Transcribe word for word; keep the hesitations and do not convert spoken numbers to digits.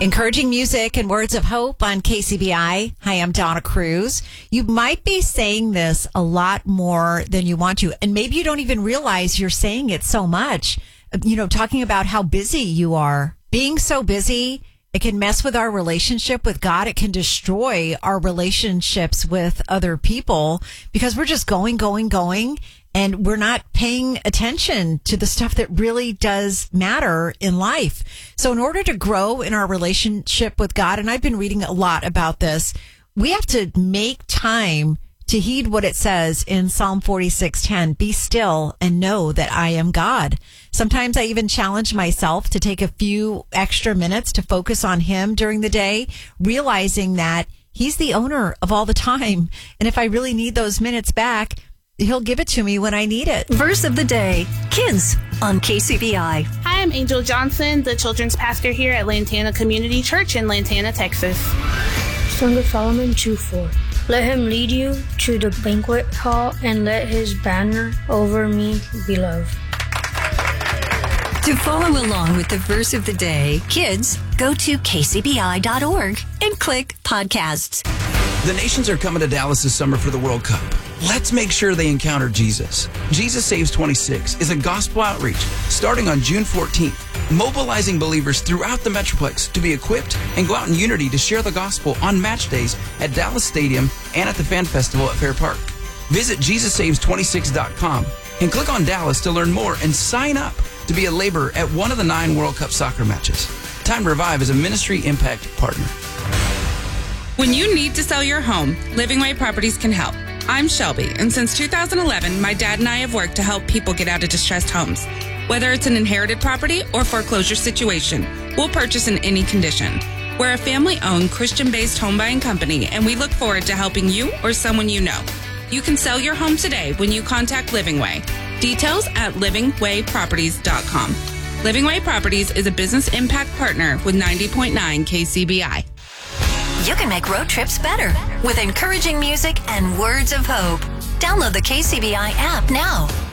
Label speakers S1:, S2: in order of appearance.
S1: Encouraging music and words of hope on K C B I. Hi, I'm Donna Cruz. You might be saying this a lot more than you want to, and maybe you don't even realize you're saying it so much. You know, talking about how busy you are. Being so busy, it can mess with our relationship with God. It can destroy our relationships with other people because we're just going, going, going. And we're not paying attention to the stuff that really does matter in life. So in order to grow in our relationship with God, and I've been reading a lot about this, we have to make time to heed what it says in Psalm forty-six ten, be still and know that I am God. Sometimes I even challenge myself to take a few extra minutes to focus on Him during the day, realizing that He's the owner of all the time. And if I really need those minutes back, He'll give it to me when I need it.
S2: Verse of the day, kids on K C B I.
S3: Hi, I'm Angel Johnson, the children's pastor here at Lantana Community Church in Lantana, Texas.
S4: Song of Solomon two four. Let him lead you to the banquet hall and let his banner over me be love.
S2: To follow along with the verse of the day, kids, go to k c b i dot org and click podcasts.
S5: The nations are coming to Dallas this summer for the World Cup. Let's make sure they encounter Jesus. Jesus Saves twenty-six is a gospel outreach starting on June fourteenth, mobilizing believers throughout the Metroplex to be equipped and go out in unity to share the gospel on match days at Dallas Stadium and at the Fan Festival at Fair Park. Visit jesus saves twenty-six dot com and click on Dallas to learn more and sign up to be a laborer at one of the nine World Cup soccer matches. Time to Revive is a ministry impact partner.
S6: When you need to sell your home, Living Way Properties can help. I'm Shelby, and since two thousand eleven, my dad and I have worked to help people get out of distressed homes. Whether it's an inherited property or foreclosure situation, we'll purchase in any condition. We're a family-owned, Christian-based home buying company, and we look forward to helping you or someone you know. You can sell your home today when you contact Living Way. Details at living way properties dot com. Living Way Properties is a business impact partner with ninety point nine K C B I.
S2: You can make road trips better with encouraging music and words of hope. Download the K C B I app now.